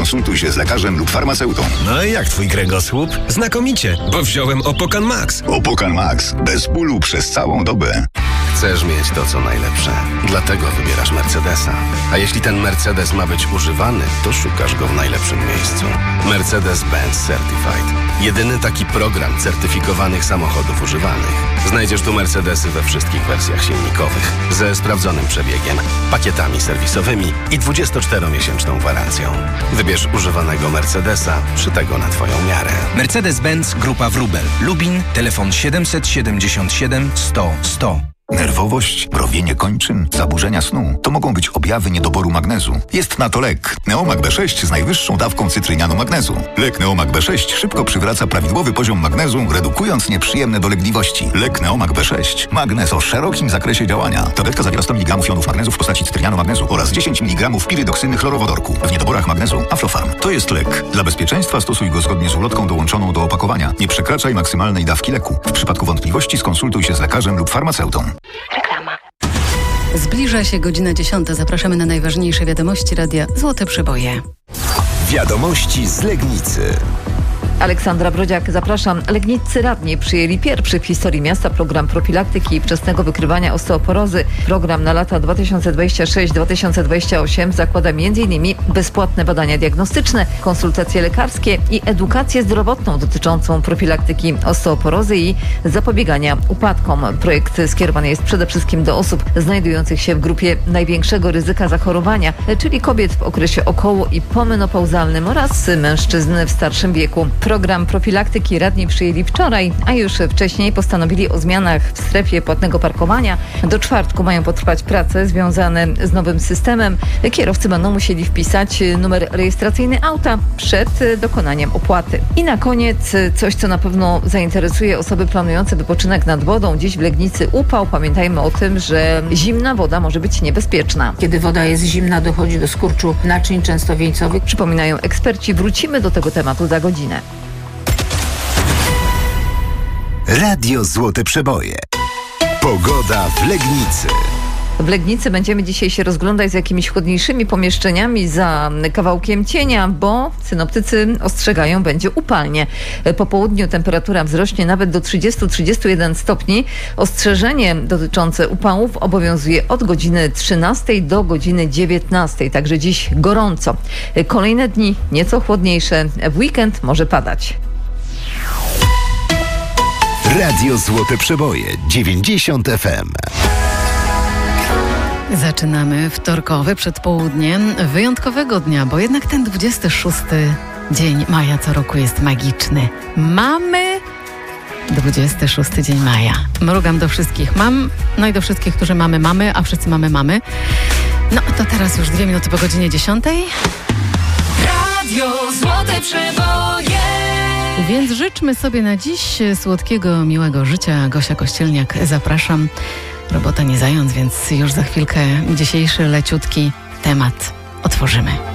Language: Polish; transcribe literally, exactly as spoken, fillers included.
Skonsultuj się z lekarzem lub farmaceutą. No i jak twój kręgosłup? Znakomicie, bo wziąłem Opokan Max. Opokan Max. Bez bólu przez całą dobę. Chcesz mieć to, co najlepsze. Dlatego wybierasz Mercedesa. A jeśli ten Mercedes ma być używany, to szukasz go w najlepszym miejscu. Mercedes-Benz Certified. Jedyny taki program certyfikowanych samochodów używanych. Znajdziesz tu Mercedesy we wszystkich wersjach silnikowych. Ze sprawdzonym przebiegiem, pakietami serwisowymi i dwudziestoczteromiesięczną gwarancją. Wybierz używanego Mercedesa, szytego na twoją miarę. Mercedes-Benz Grupa Wrubel. Lubin, telefon siedemset siedemdziesiąt siedem sto sto. Nerwowość, mrowienie kończyn, zaburzenia snu to mogą być objawy niedoboru magnezu. Jest na to lek. Neomag B sześć z najwyższą dawką cytrynianu magnezu. Lek Neomag B sześć szybko przywraca prawidłowy poziom magnezu, redukując nieprzyjemne dolegliwości. Lek Neomag B sześć. Magnez o szerokim zakresie działania. Tabletka zawiera sto miligramów jonów magnezu w postaci cytrynianu magnezu oraz dziesięć miligramów pirydoksyny chlorowodorku. W niedoborach magnezu Aflofarm. To jest lek. Dla bezpieczeństwa stosuj go zgodnie z ulotką dołączoną do opakowania. Nie przekraczaj maksymalnej dawki leku. W przypadku wątpliwości skonsultuj się z lekarzem lub farmaceutą. Reklama. Zbliża się godzina dziesiąta. Zapraszamy na najważniejsze wiadomości radia Złote Przeboje. Wiadomości z Legnicy. Aleksandra Brodziak, zapraszam. Legniccy radni przyjęli pierwszy w historii miasta program profilaktyki i wczesnego wykrywania osteoporozy. Program na lata dwa tysiące dwudziesty szósty do dwa tysiące dwudziestego ósmego zakłada m in bezpłatne badania diagnostyczne, konsultacje lekarskie i edukację zdrowotną dotyczącą profilaktyki osteoporozy i zapobiegania upadkom. Projekt skierowany jest przede wszystkim do osób znajdujących się w grupie największego ryzyka zachorowania, czyli kobiet w okresie około- i pomenopauzalnym oraz mężczyzn w starszym wieku. Program profilaktyki radni przyjęli wczoraj, a już wcześniej postanowili o zmianach w strefie płatnego parkowania. Do czwartku mają potrwać prace związane z nowym systemem. Kierowcy będą musieli wpisać numer rejestracyjny auta przed dokonaniem opłaty. I na koniec coś, co na pewno zainteresuje osoby planujące wypoczynek nad wodą. Dziś w Legnicy upał. Pamiętajmy o tym, że zimna woda może być niebezpieczna. Kiedy woda jest zimna, dochodzi do skurczu naczyń, często wieńcowych. Przypominają eksperci. Wrócimy do tego tematu za godzinę. Radio Złote Przeboje. Pogoda w Legnicy. W Legnicy będziemy dzisiaj się rozglądać z jakimiś chłodniejszymi pomieszczeniami za kawałkiem cienia, bo synoptycy ostrzegają, będzie upalnie. Po południu temperatura wzrośnie nawet do trzydziestu do trzydziestu jeden stopni. Ostrzeżenie dotyczące upałów obowiązuje od godziny trzynastej do godziny dziewiętnastej, także dziś gorąco. Kolejne dni nieco chłodniejsze, w weekend może padać. Radio Złote Przeboje dziewięćdziesiąt F M. Zaczynamy wtorkowe przedpołudnie wyjątkowego dnia, bo jednak ten dwudziesty szósty dzień maja co roku jest magiczny. Mamy dwudziesty szósty dzień maja. Mrugam do wszystkich mam, no i do wszystkich, którzy mamy mamy, a wszyscy mamy mamy. No to teraz już dwie minuty po godzinie dziesiątej. Radio Złote Przeboje. Więc życzmy sobie na dziś słodkiego, miłego życia. Gosia Kościelniak, zapraszam. Robota nie zając, więc już za chwilkę dzisiejszy leciutki temat otworzymy.